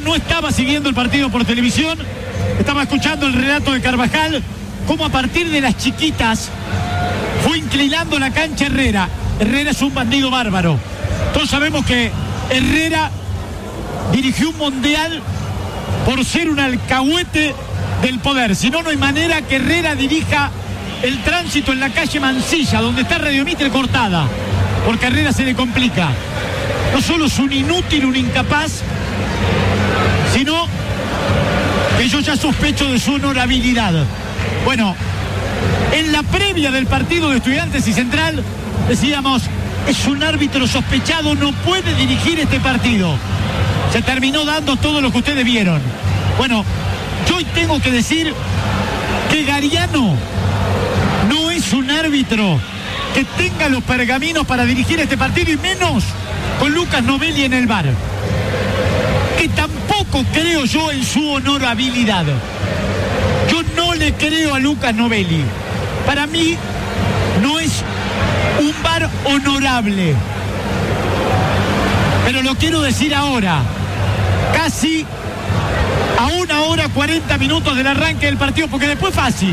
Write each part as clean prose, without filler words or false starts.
no estaba siguiendo el partido por televisión, estaba escuchando el relato de Carvajal, cómo a partir de las chiquitas fue inclinando la cancha Herrera. Herrera es un bandido bárbaro. Todos sabemos que Herrera dirigió un mundial por ser un alcahuete del poder. Si no, no hay manera que Herrera dirija el tránsito en la calle Mansilla, donde está Radio Mitre cortada, porque a Herrera se le complica. No solo es un inútil, un incapaz, sino que yo ya sospecho de su honorabilidad. Bueno, en la previa del partido de Estudiantes y Central decíamos, es un árbitro sospechado, no puede dirigir este partido. Se terminó dando todo lo que ustedes vieron. Bueno, yo hoy tengo que decir que Gariano no es un árbitro que tenga los pergaminos para dirigir este partido, y menos con Lucas Novelli en el VAR. Que tampoco creo yo en su honorabilidad. Yo no le creo a Lucas Novelli. Para mí no es un VAR honorable. Pero lo quiero decir ahora, casi a 1 hora 40 minutos del arranque del partido, porque después es fácil.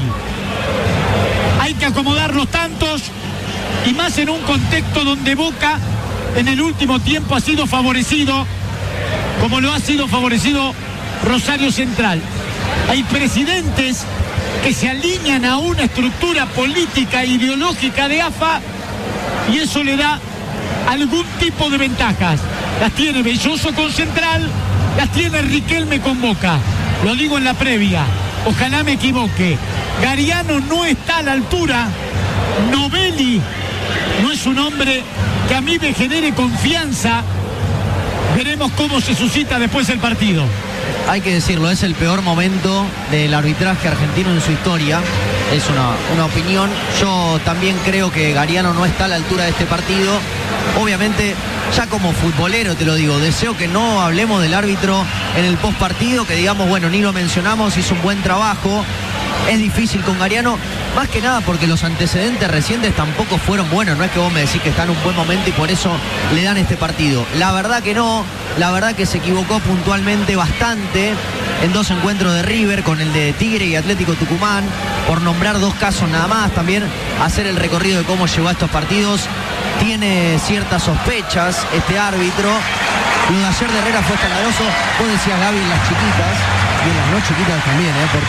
Hay que acomodar los tantos, y más en un contexto donde Boca en el último tiempo ha sido favorecido, como lo ha sido favorecido Rosario Central. Hay presidentes que se alinean a una estructura política e ideológica de AFA, y eso le da algún tipo de ventajas. Las tiene Belloso con Central, las tiene Riquelme con Boca. Lo digo en la previa, ojalá me equivoque. Gariano no está a la altura. Novelli no es un hombre que a mí me genere confianza. Veremos cómo se suscita después el partido. Hay que decirlo, es el peor momento del arbitraje argentino en su historia. Es una opinión. Yo también creo que Gariano no está a la altura de este partido. Obviamente, ya como futbolero te lo digo, deseo que no hablemos del árbitro en el post partido, que digamos, bueno, ni lo mencionamos, hizo un buen trabajo. Es difícil con Gariano, más que nada porque los antecedentes recientes tampoco fueron buenos. No es que vos me decís que está en un buen momento y por eso le dan este partido. La verdad que no, la verdad que se equivocó puntualmente bastante en 2 encuentros de River, con el de Tigre y Atlético Tucumán, por nombrar 2 casos nada más. También hacer el recorrido de cómo llegó a estos partidos. Tiene ciertas sospechas este árbitro. Lo de ayer de Herrera fue escandaloso. Vos decías, Gaby, en las chiquitas, y en las no chiquitas también,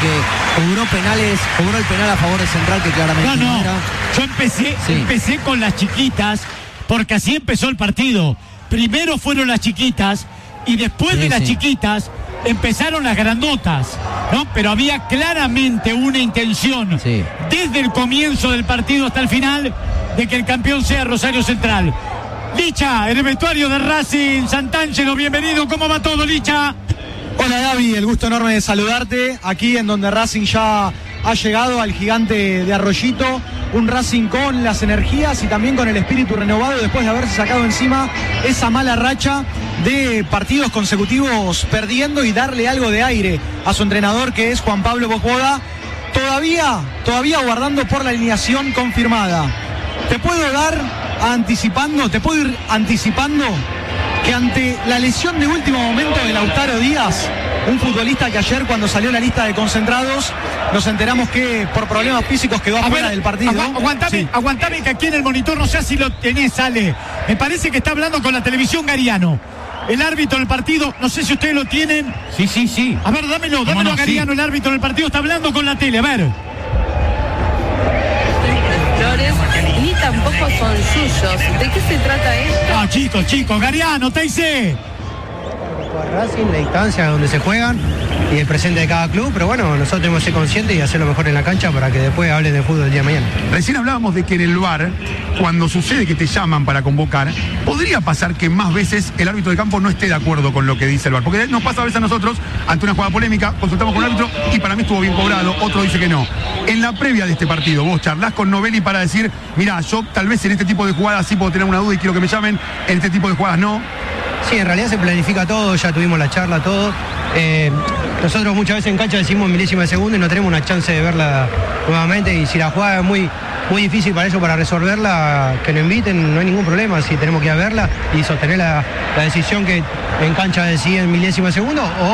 porque cobró el penal a favor de Central, que claramente no era. Yo empecé con las chiquitas, porque así empezó el partido. Primero fueron las chiquitas, y después de las chiquitas empezaron las grandotas, ¿no? Pero había claramente una intención, desde el comienzo del partido hasta el final, de que el campeón sea Rosario Central. Licha, en el vestuario de Racing Santangelo, bienvenido. ¿Cómo va todo, Licha? Hola, Gaby, el gusto enorme de saludarte aquí en donde Racing ya ha llegado al gigante de Arroyito, un Racing con las energías y también con el espíritu renovado después de haberse sacado encima esa mala racha de partidos consecutivos perdiendo, y darle algo de aire a su entrenador, que es Juan Pablo Bocoda, todavía guardando por la alineación confirmada. Te puedo ir anticipando que ante la lesión de último momento de Lautaro Díaz, un futbolista que ayer, cuando salió la lista de concentrados, nos enteramos que por problemas físicos quedó afuera del partido. Aguantame que aquí en el monitor, no sé si lo tenés, Ale. Me parece que está hablando con la televisión Gariano, el árbitro del partido. No sé si ustedes lo tienen. Sí. A ver, dámelo a Gariano, el árbitro del partido está hablando con la tele, a ver. Ni tampoco son suyos. ¿De qué se trata esto? Chicos, Gariano, Teise. Racing, la distancia donde se juegan y el presente de cada club, pero bueno, nosotros tenemos que ser conscientes y hacerlo mejor en la cancha para que después hablen de fútbol el día de mañana. Recién hablábamos de que en el VAR, cuando sucede que te llaman para convocar, podría pasar que más veces el árbitro de campo no esté de acuerdo con lo que dice el VAR, porque nos pasa a veces a nosotros, ante una jugada polémica, consultamos con el árbitro y para mí estuvo bien cobrado, otro dice que no. En la previa de este partido, vos charlás con Novelli para decir, mira, yo tal vez en este tipo de jugadas sí puedo tener una duda y quiero que me llamen, en este tipo de jugadas no. Sí, en realidad se planifica todo, ya tuvimos la charla, todo. Nosotros muchas veces en cancha decimos milésima de segundo y no tenemos una chance de verla nuevamente, y si la jugada es muy difícil para eso, para resolverla, que nos inviten, no hay ningún problema. Si tenemos que ir a verla y sostener la decisión que en cancha deciden milésima de segundo, o